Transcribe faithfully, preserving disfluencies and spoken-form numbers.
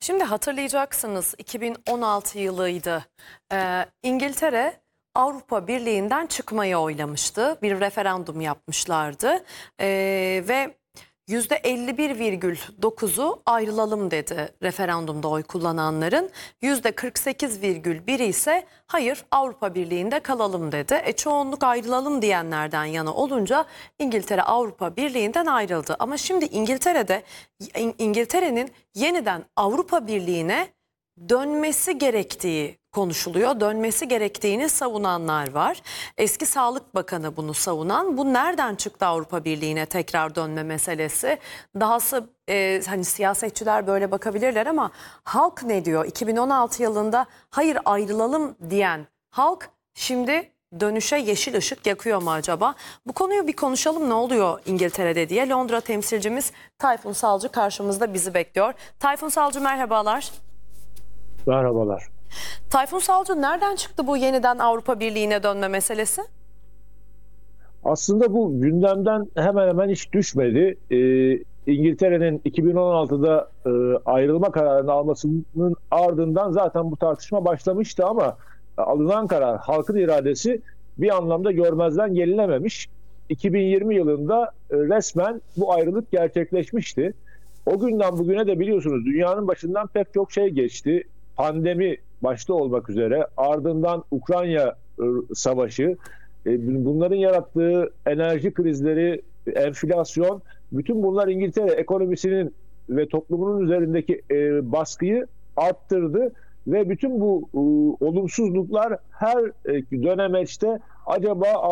Şimdi hatırlayacaksınız iki bin on altı yılıydı. Ee, İngiltere Avrupa Birliği'nden çıkmayı oylamıştı. Bir referandum yapmışlardı Ee, ve yüzde elli bir virgül dokuzu ayrılalım dedi referandumda oy kullananların. yüzde kırk sekiz virgül biri ise hayır Avrupa Birliği'nde kalalım dedi. E, çoğunluk ayrılalım diyenlerden yana olunca İngiltere Avrupa Birliği'nden ayrıldı. Ama şimdi İngiltere'de İngiltere'nin yeniden Avrupa Birliği'ne dönmesi gerektiği konuşuluyor. Dönmesi gerektiğini savunanlar var. Eski Sağlık Bakanı bunu savunan. Bu nereden çıktı Avrupa Birliği'ne tekrar dönme meselesi? Dahası e, hani siyasetçiler böyle bakabilirler ama halk ne diyor? iki bin on altı yılında hayır ayrılalım diyen halk şimdi dönüşe yeşil ışık yakıyor mu acaba? Bu konuyu bir konuşalım, ne oluyor İngiltere'de diye. Londra temsilcimiz Tayfun Salcı karşımızda bizi bekliyor. Tayfun Salcı merhabalar. Merhabalar. Tayfun Salcı, nereden çıktı bu yeniden Avrupa Birliği'ne dönme meselesi? Aslında bu gündemden hemen hemen hiç düşmedi. Ee, İngiltere'nin iki bin on altıda e, ayrılma kararını almasının ardından zaten bu tartışma başlamıştı ama alınan karar, halkın iradesi bir anlamda görmezden gelinememiş. iki bin yirmi yılında e, resmen bu ayrılık gerçekleşmişti. O günden bugüne de biliyorsunuz dünyanın başından pek çok şey geçti. Pandemi başta olmak üzere, ardından Ukrayna e, savaşı, e, bunların yarattığı enerji krizleri, enflasyon, bütün bunlar İngiltere ekonomisinin ve toplumunun üzerindeki e, baskıyı arttırdı ve bütün bu e, olumsuzluklar her e, dönemeçte acaba